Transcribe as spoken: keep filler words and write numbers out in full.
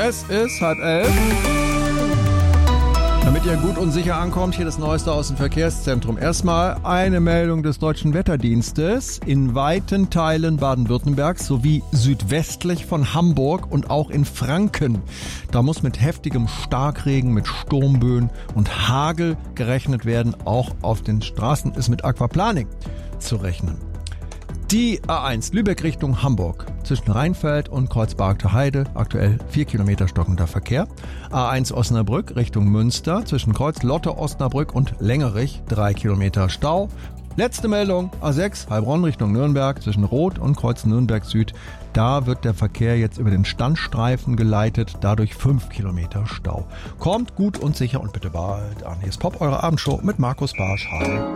Es ist halb elf. Damit ihr gut und sicher ankommt, hier das Neueste aus dem Verkehrszentrum. Erstmal eine Meldung des Deutschen Wetterdienstes. In weiten Teilen Baden-Württembergs sowie südwestlich von Hamburg und auch in Franken. Da muss mit heftigem Starkregen, mit Sturmböen und Hagel gerechnet werden. Auch auf den Straßen ist mit Aquaplaning zu rechnen. Die A eins Lübeck Richtung Hamburg zwischen Rheinfeld und Kreuzberger Heide, aktuell vier Kilometer stockender Verkehr. A eins Osnabrück Richtung Münster zwischen Kreuz Lotte Osnabrück und Längerich, drei Kilometer Stau. Letzte Meldung, A sechs Heilbronn Richtung Nürnberg zwischen Roth und Kreuz Nürnberg Süd. Da wird der Verkehr jetzt über den Standstreifen geleitet, dadurch fünf Kilometer Stau. Kommt gut und sicher und bitte bald an. Hier ist Pop, eure Abendshow mit Markus Barsch. Hi.